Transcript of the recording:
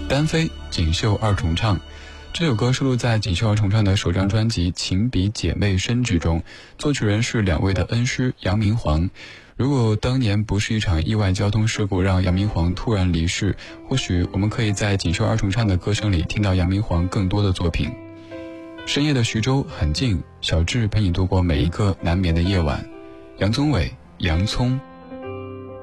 单飞锦绣二重唱。这首歌收录在锦绣二重唱的首张专辑《情比姐妹深》之中，作曲人是两位的恩师杨明煌。如果当年不是一场意外交通事故让杨明煌突然离世，或许我们可以在锦绣二重唱的歌声里听到杨明煌更多的作品。深夜的徐州很静，小智陪你度过每一个难眠的夜晚。杨宗纬，洋葱。